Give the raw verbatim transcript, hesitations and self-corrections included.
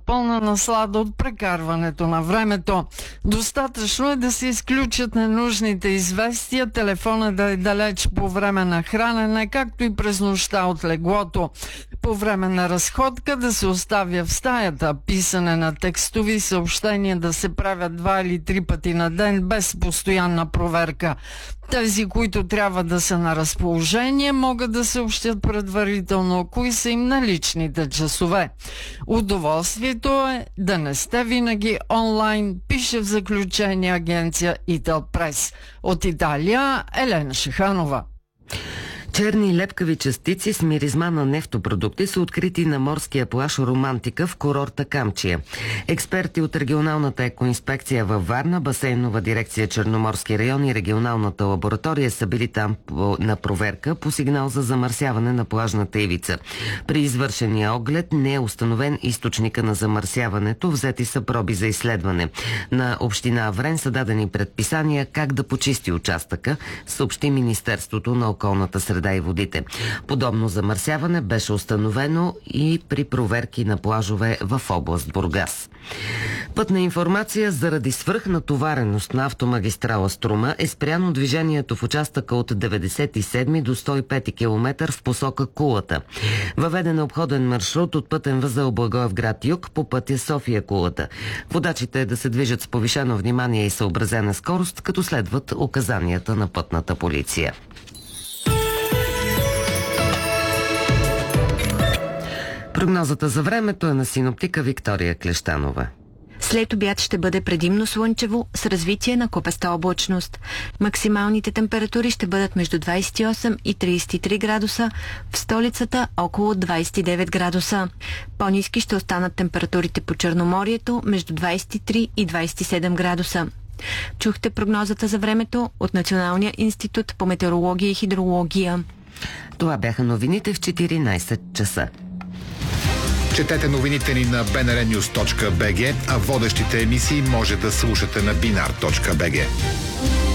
пълна наслада от прекарването на времето. Достатъчно е да се изключат ненужните известия, телефона да е далеч по време на хранене, както и през нощта от леглото. По време на разходка да се оставя в стаята, писане на текстови съобщения да се правят два или три пъти на ден без постоянна проверка. Тези, които трябва да са на разположение, могат да съобщят предварително кои са им наличните часове. Удоволствието е да не сте винаги онлайн, пише в заключение агенция Италпрес. От Италия Елена Шиханова. Черни лепкави частици с миризма на нефтопродукти са открити на морския плаж Романтика в курорта Камчия. Експерти от регионалната екоинспекция във Варна, басейнова дирекция Черноморски район и регионалната лаборатория са били там на проверка по сигнал за замърсяване на плажната ивица. При извършения оглед не е установен източника на замърсяването, взети са проби за изследване. На община Аврен са дадени предписания как да почисти участъка, съобщи Министерството на околната среда и водите. Подобно замърсяване беше установено и при проверки на плажове в област Бургас. Пътна информация: заради свръхнатовареност на автомагистрала Струма е спряно движението в участъка от деветдесет и седми до сто и пети километър в посока Кулата. Въведен е обходен маршрут от пътен възел Благоевград юг по пътя София-Кулата. Водачите да се движат с повишено внимание и съобразена скорост, като следват указанията на пътната полиция. Прогнозата за времето е на синоптика Виктория Клещанова. След обяд ще бъде предимно слънчево с развитие на купеста облачност. Максималните температури ще бъдат между двадесет и осем и тридесет и три градуса, в столицата около двадесет и девет градуса. По-ниски ще останат температурите по Черноморието между двадесет и три и двадесет и седем градуса. Чухте прогнозата за времето от Националния институт по метеорология и хидрология. Това бяха новините в четиринадесет часа. Четете новините ни на би ен ар нюз точка би джи, а водещите емисии може да слушате на бинар точка би джи.